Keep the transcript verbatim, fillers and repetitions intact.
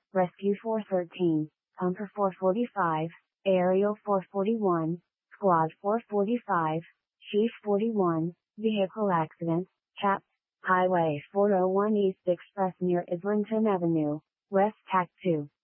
Rescue four thirteen, Pumper four forty-five, Aerial four forty-one, Squad four forty-five, Chief forty-one, Vehicle Accident, Capped, Highway four oh one East Express near Islington Avenue, West Tack two.